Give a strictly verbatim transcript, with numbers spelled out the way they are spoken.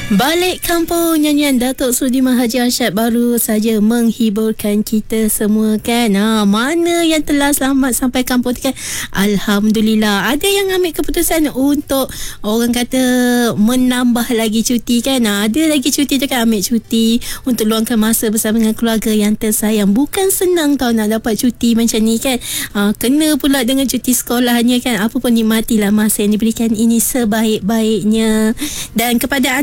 Balik Kampung, nyanyian Datuk Sudirman Haji Arsyad baru saja menghiburkan kita semua kan. Ha, mana yang telah selamat sampai kampung kan? Alhamdulillah. Ada yang ambil keputusan untuk orang kata menambah lagi cuti kan. Ha, ada lagi cuti tu kan, ambil cuti untuk luangkan masa bersama dengan keluarga yang tersayang. Bukan senang tau nak dapat cuti macam ni kan. Ha, kena pula dengan cuti sekolahnya kan. Apa pun nikmatilah masa yang diberikan ini sebaik-baiknya. Dan kepada